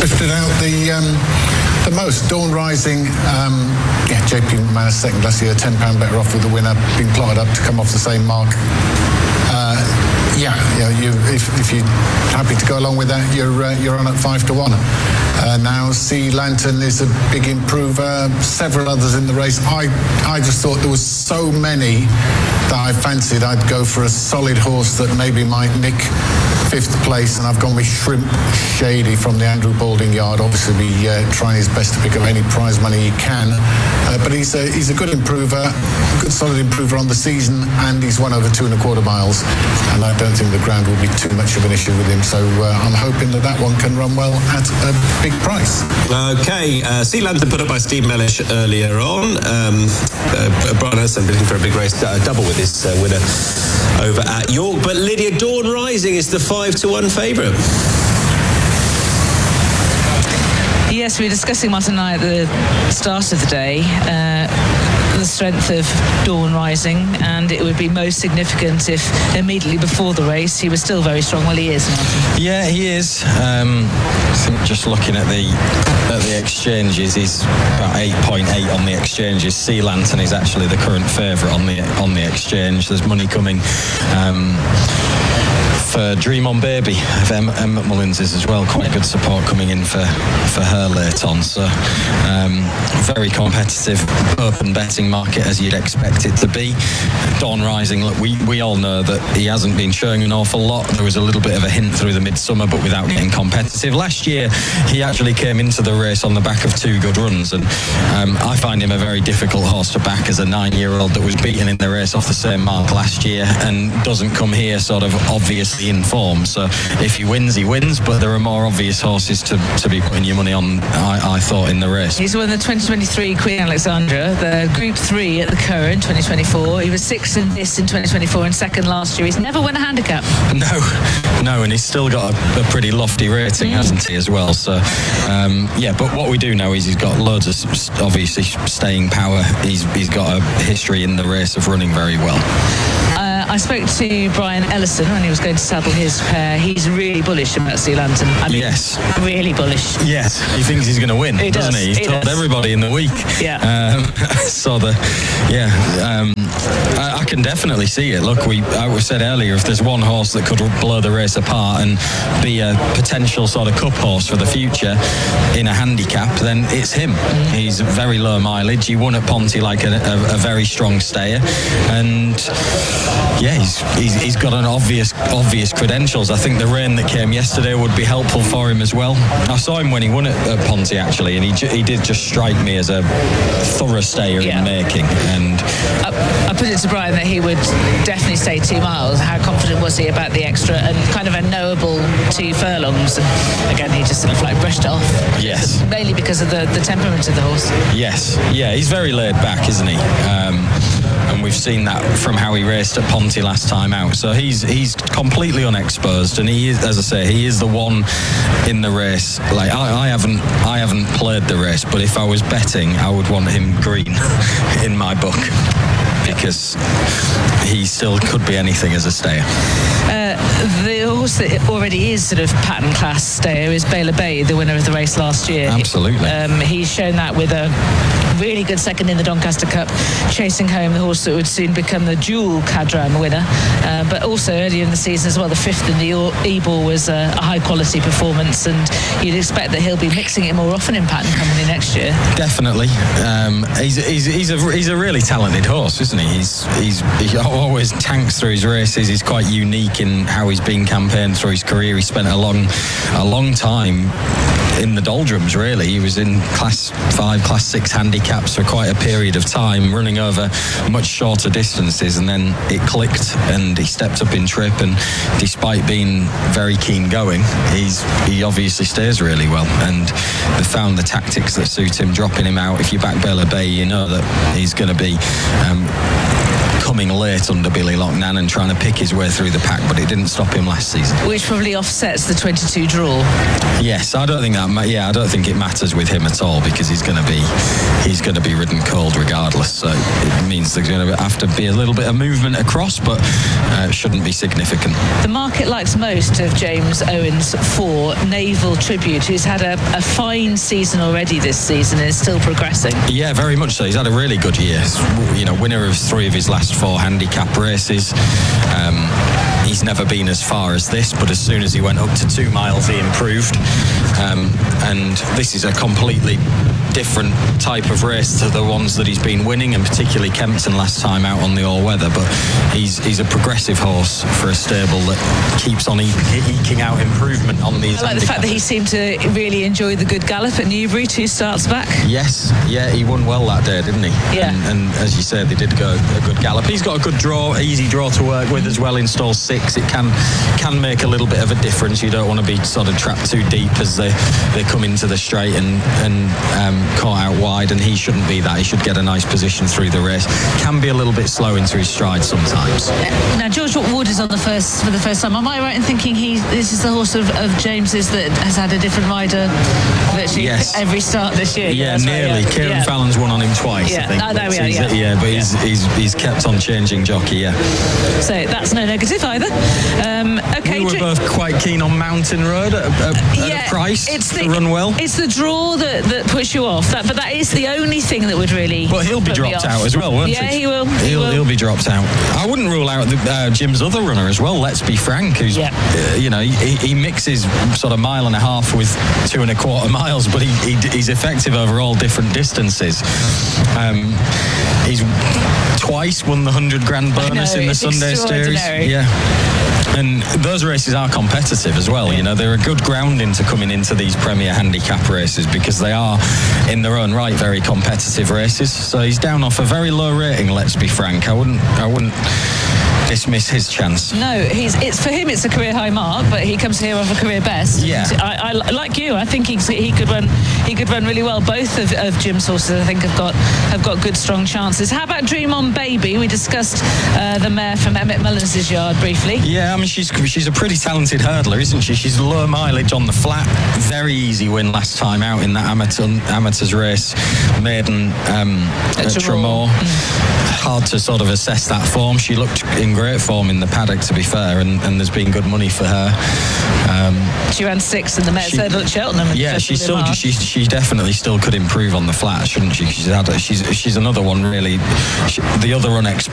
lifted out the most. Dawn Rising, JP McManus second last year, £10 better off with the winner, being plotted up to come off the same mark. If you're happy to go along with that, you're on at 5-1. Now Sea Lantern is a big improver. Several others in the race. I just thought there was so many that I fancied. I'd go for a solid horse that maybe might nick 5th place, and I've gone with Shrimp Shady from the Andrew Balding yard. Obviously, trying his best to pick up any prize money he can. But he's a good improver, good solid improver on the season, and he's won over 2.25 miles. And I don't think the ground will be too much of an issue with him. So I'm hoping that one can run well at a big price. Okay, Sea Lantern put up by Steve Mellish earlier on. Brian Ellison looking for a big race double with his winner over at York. But Lydia, Dawn Rising is the 5-1 favourite. Yes, we were discussing Martin and I at the start of the day the strength of Dawn Rising, and it would be most significant if immediately before the race he was still very strong. Well, he is, Martin. Yeah, he is. I think just looking at the exchanges, he's about 8.8 on the exchanges. Sea Lantern is actually the current favourite on the exchange. There's money coming for Dream On Baby of Emma Mullins is as well. Quite good support coming in for her late on. So very competitive open betting market as you'd expect it to be. Dawn Rising, look, we all know that he hasn't been showing an awful lot. There was a little bit of a hint through the midsummer, but without getting competitive. Last year he actually came into the race on the back of 2 good runs, and I find him a very difficult horse to back as a 9-year-old that was beaten in the race off the same mark last year and doesn't come here sort of obviously in form. So if he wins, but there are more obvious horses to be putting your money on, I thought, in the race. He's won the 2023 Queen Alexandra, the Group 3 at the Curragh in 2024. He was 6th in this in 2024 and 2nd last year. He's never won a handicap. No, and he's still got a pretty lofty rating, hasn't he, as well? So, but what we do know is he's got loads of, obviously, staying power. He's got a history in the race of running very well. I spoke to Brian Ellison when he was going to saddle his pair. He's really bullish about Sea Lantern. Yes. Really bullish. Yes, he thinks he's going to win, doesn't he? He's told everybody in the week. Yeah. I can definitely see it. Look, I said earlier, if there's one horse that could blow the race apart and be a potential sort of cup horse for the future in a handicap, then it's him. He's very low mileage. He won at Ponty like a very strong stayer, and yeah, he's got an obvious credentials. I think the rain that came yesterday would be helpful for him as well. I saw him when he won at Ponty actually, and he did just strike me as a thorough stayer in making. And I put it to Brian that he would definitely stay 2 miles. How confident was he about the extra and kind of a knowable 2 furlongs? And again, he just sort of like brushed it off. Yes. Mainly because of the temperament of the horse. Yes. Yeah, he's very laid back, isn't he? And we've seen that from how he raced at Ponty last time out. So he's completely unexposed, and he is, as I say, he is the one in the race. Like I haven't played the race, but if I was betting, I would want him green in my book, because he still could be anything as a stayer. The horse that already is sort of pattern class stayer is Baylor Bay, the winner of the race last year. Absolutely. He's shown that with a really good second in the Doncaster Cup, chasing home the horse that would soon become the dual Cadran winner. But also earlier in the season as well, the 5th in the Ebor was a high quality performance, and you'd expect that he'll be mixing it more often in pattern coming in next year. Definitely. He's a really talented horse, isn't he? He always tanks through his races. He's quite unique in how he's been campaigned through his career. He spent a long time in the doldrums, really. He was in Class 5, Class 6 handicaps for quite a period of time, running over much shorter distances, and then it clicked and he stepped up in trip, and despite being very keen going, he obviously stays really well, and they found the tactics that suit him, dropping him out. If you back Baylor Bay, you know that he's going to be coming late under Billy Loughnane and trying to pick his way through the pack, but it didn't stop him last season. Which probably offsets the 22 draw. Yes, I don't think I don't think it matters with him at all, because he's going to be ridden cold regardless. So it means there's going to have to be a little bit of movement across, but it shouldn't be significant. The market likes most of James Owens for Naval Tribute, who's had a fine season already this season and is still progressing. Yeah, very much so. He's had a really good year. Winner of 3 of his last 4 handicap races. He's never been as far as this, but as soon as he went up to 2 miles, he improved. And this is a completely different type of race to the ones that he's been winning, and particularly Kempton last time out on the all-weather. But he's a progressive horse for a stable that keeps on eking out improvement on these. I like the fact that he seemed to really enjoy the good gallop at Newbury 2 starts back. Yes, yeah, he won well that day, didn't he? Yeah. And as you said, they did go a good gallop. He's got a good draw, easy draw to work with as well in stall 6. It can make a little bit of a difference. You don't want to be sort of trapped too deep as they come into the straight and caught out wide, and he shouldn't be that. He should get a nice position through the race. Can be a little bit slow into his stride sometimes. Now, George Wood is on for the first time. Am I right in thinking this is the horse of James's that has had a different rider virtually every start this year? Yeah, nearly. Right, Kieran Fallon's won on him twice, I think. There we are, but he's kept on changing jockey, So that's no negative either. Okay, we were both quite keen on Mountain Road at a price to run well. It's the draw that puts you off. But that is the only thing that would really. But he'll be dropped out as well, won't he? Yeah, he will. He'll be dropped out. I wouldn't rule out Jim's other runner as well. Let's Be Frank, who's he mixes sort of 1.5 miles with 2.25 miles, but he's effective over all different distances. He's twice won the 100 grand bonus in the Sunday Series. Yeah. And those races are competitive as well. They're a good grounding to coming into these Premier Handicap races, because they are in their own right very competitive races. So he's down off a very low rating, let's be frank. I wouldn't dismiss his chance. No, for him it's a career high mark, but he comes here off a career best. Yeah. I like you. I think he could run really well. Both of Jim's horses, I think, have got good strong chances. How about Dream On Baby? We discussed the mare from Emmett Mullins' yard briefly. Yeah, I mean she's a pretty talented hurdler, isn't she? She's low mileage on the flat. Very easy win last time out in that amateurs race, maiden at Tremor. Hard to sort of assess that form. She looked in great form in the paddock, to be fair, and there's been good money for her. She ran 6 in the Met third at Cheltenham. Yeah, she definitely still could improve on the flat, shouldn't she? She's another one really. The other unexpected